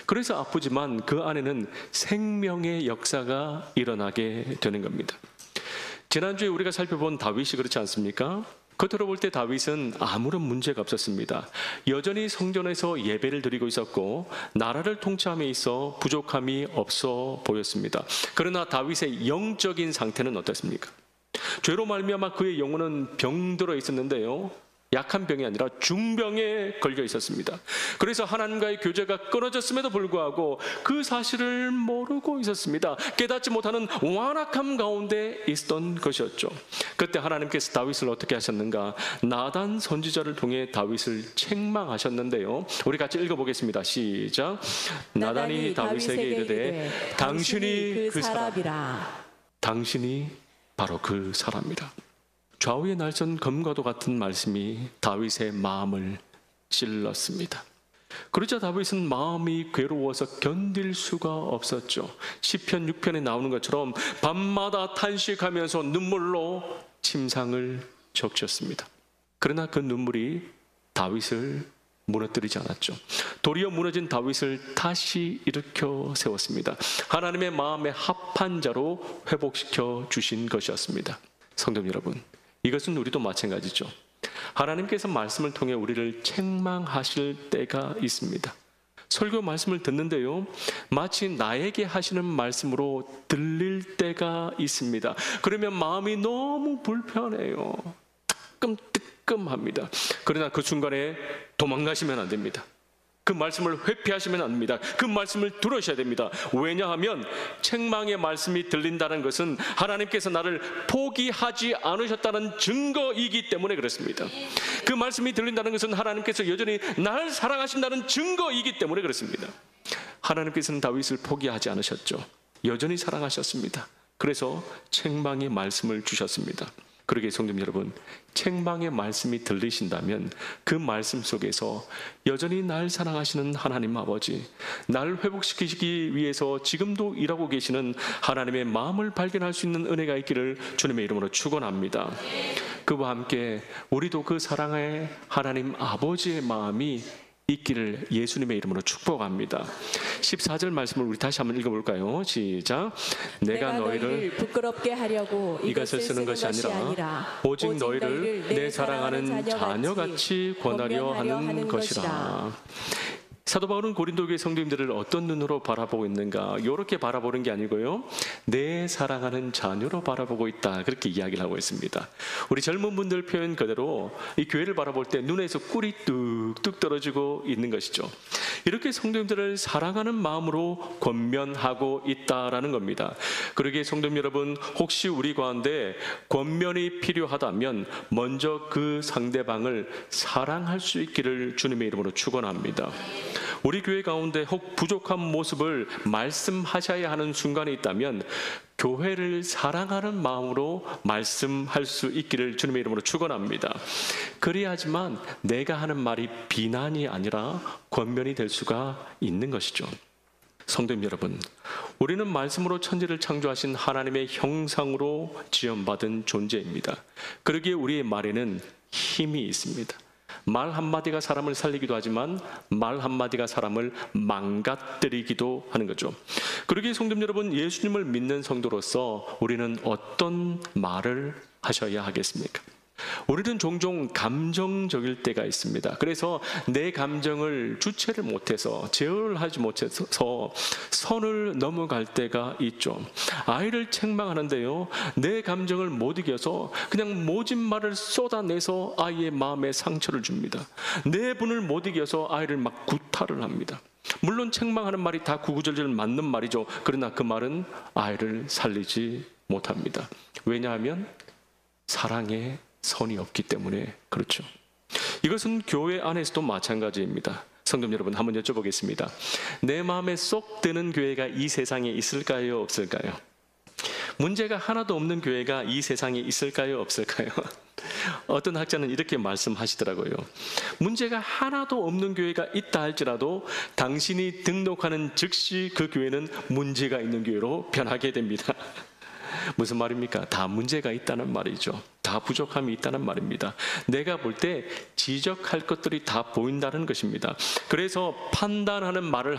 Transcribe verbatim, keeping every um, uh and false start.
그래서 아프지만 그 안에는 생명의 역사가 일어나게 되는 겁니다. 지난주에 우리가 살펴본 다윗이 그렇지 않습니까? 겉으로 볼 때 다윗은 아무런 문제가 없었습니다. 여전히 성전에서 예배를 드리고 있었고 나라를 통치함에 있어 부족함이 없어 보였습니다. 그러나 다윗의 영적인 상태는 어떻습니까? 죄로 말미암아 그의 영혼은 병들어 있었는데요, 약한 병이 아니라 중병에 걸려 있었습니다. 그래서 하나님과의 교제가 끊어졌음에도 불구하고 그 사실을 모르고 있었습니다. 깨닫지 못하는 완악함 가운데 있었던 것이었죠. 그때 하나님께서 다윗을 어떻게 하셨는가? 나단 선지자를 통해 다윗을 책망하셨는데요, 우리 같이 읽어보겠습니다. 시작. 나단이 다윗에게 이르되 당신이 그 사람이라. 당신이 바로 그 사람이라. 좌우의 날선 검과도 같은 말씀이 다윗의 마음을 찔렀습니다. 그러자 다윗은 마음이 괴로워서 견딜 수가 없었죠. 시편 육 편에 나오는 것처럼 밤마다 탄식하면서 눈물로 침상을 적셨습니다. 그러나 그 눈물이 다윗을 무너뜨리지 않았죠. 도리어 무너진 다윗을 다시 일으켜 세웠습니다. 하나님의 마음에 합한 자로 회복시켜 주신 것이었습니다. 성도 여러분, 이것은 우리도 마찬가지죠. 하나님께서 말씀을 통해 우리를 책망하실 때가 있습니다. 설교 말씀을 듣는데요, 마치 나에게 하시는 말씀으로 들릴 때가 있습니다. 그러면 마음이 너무 불편해요. 뜨끔뜨끔합니다. 그러나 그 순간에 도망가시면 안 됩니다. 그 말씀을 회피하시면 안 됩니다. 그 말씀을 들으셔야 됩니다. 왜냐하면 책망의 말씀이 들린다는 것은 하나님께서 나를 포기하지 않으셨다는 증거이기 때문에 그렇습니다. 그 말씀이 들린다는 것은 하나님께서 여전히 나를 사랑하신다는 증거이기 때문에 그렇습니다. 하나님께서는 다윗을 포기하지 않으셨죠. 여전히 사랑하셨습니다. 그래서 책망의 말씀을 주셨습니다. 그러기에 성도 여러분, 책망의 말씀이 들리신다면 그 말씀 속에서 여전히 날 사랑하시는 하나님 아버지, 날 회복시키시기 위해서 지금도 일하고 계시는 하나님의 마음을 발견할 수 있는 은혜가 있기를 주님의 이름으로 축원합니다. 그와 함께 우리도 그 사랑의 하나님 아버지의 마음이 있기를 예수님의 이름으로 축복합니다. 십사 절 말씀을 우리 다시 한번 읽어볼까요? 시작. 내가, 내가 너희를 부끄럽게 하려고 이것을 쓰는 것이 아니라, 아니라 오직, 오직 너희를, 너희를 내 사랑하는 자녀같이 권하려 하는 것이라. 사도 바울은 고린도 교회 성도님들을 어떤 눈으로 바라보고 있는가? 이렇게 바라보는 게 아니고요, 내 사랑하는 자녀로 바라보고 있다, 그렇게 이야기를 하고 있습니다. 우리 젊은 분들 표현 그대로 이 교회를 바라볼 때 눈에서 꿀이 뚝뚝 떨어지고 있는 것이죠. 이렇게 성도님들을 사랑하는 마음으로 권면하고 있다라는 겁니다. 그러기에 성도님 여러분, 혹시 우리 가운데 권면이 필요하다면 먼저 그 상대방을 사랑할 수 있기를 주님의 이름으로 축원합니다. 우리 교회 가운데 혹 부족한 모습을 말씀하셔야 하는 순간이 있다면 교회를 사랑하는 마음으로 말씀할 수 있기를 주님의 이름으로 축원합니다. 그래야지만 내가 하는 말이 비난이 아니라 권면이 될 수가 있는 것이죠. 성도님 여러분, 우리는 말씀으로 천지를 창조하신 하나님의 형상으로 지음받은 존재입니다. 그러기에 우리의 말에는 힘이 있습니다. 말 한마디가 사람을 살리기도 하지만 말 한마디가 사람을 망가뜨리기도 하는 거죠. 그러기에 성도 여러분, 예수님을 믿는 성도로서 우리는 어떤 말을 하셔야 하겠습니까? 우리는 종종 감정적일 때가 있습니다. 그래서 내 감정을 주체를 못해서, 제어를 하지 못해서 선을 넘어갈 때가 있죠. 아이를 책망하는데요, 내 감정을 못 이겨서 그냥 모진 말을 쏟아내서 아이의 마음에 상처를 줍니다. 내 분을 못 이겨서 아이를 막 구타를 합니다. 물론 책망하는 말이 다 구구절절 맞는 말이죠. 그러나 그 말은 아이를 살리지 못합니다. 왜냐하면 사랑에 선이 없기 때문에 그렇죠. 이것은 교회 안에서도 마찬가지입니다. 성도 여러분, 한번 여쭤보겠습니다. 내 마음에 쏙 드는 교회가 이 세상에 있을까요, 없을까요? 문제가 하나도 없는 교회가 이 세상에 있을까요, 없을까요? 어떤 학자는 이렇게 말씀하시더라고요. 문제가 하나도 없는 교회가 있다 할지라도 당신이 등록하는 즉시 그 교회는 문제가 있는 교회로 변하게 됩니다. 무슨 말입니까? 다 문제가 있다는 말이죠. 다 부족함이 있다는 말입니다. 내가 볼 때 지적할 것들이 다 보인다는 것입니다. 그래서 판단하는 말을